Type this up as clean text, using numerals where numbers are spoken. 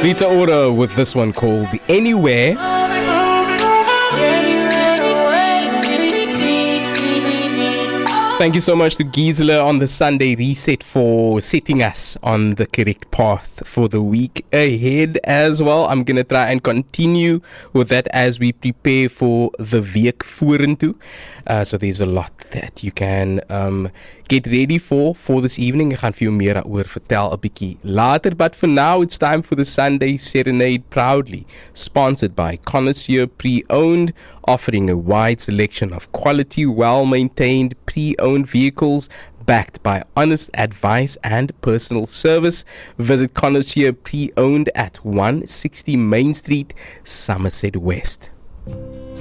Rita Ora with this one called Anywhere. Thank you so much to Gisela on the Sunday Reset for setting us on the correct path for the week ahead as well. I'm going to try and continue with that as we prepare for the week vorentoe. So there's a lot that you can get ready for this evening. Ek gaan vir jou meer daaroor vertel 'n bietjie later. But for now, it's time for the Sunday Serenade, proudly sponsored by Connoisseur Pre-Owned, offering a wide selection of quality, well-maintained pre-owned vehicles backed by honest advice and personal service. Visit Connoisseur Pre-Owned at 160 Main Street, Somerset West.